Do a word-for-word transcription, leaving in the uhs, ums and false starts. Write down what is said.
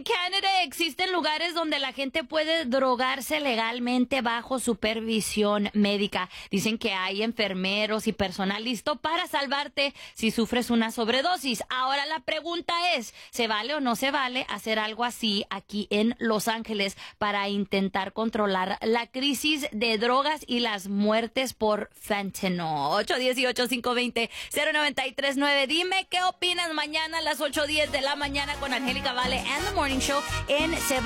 En Canadá existen lugares donde la gente puede drogarse legalmente bajo supervisión médica. Dicen que hay enfermeros y personal listo para salvarte si sufres una sobredosis. Ahora la pregunta es, ¿se vale o no se vale hacer algo así aquí en Los Ángeles para intentar controlar la crisis de drogas y las muertes por fentanyl? ocho uno ocho, cinco dos cero, cero nueve tres nueve. Dime qué opinas mañana a las ocho diez de la mañana con Angélica Vale and the Morning Show en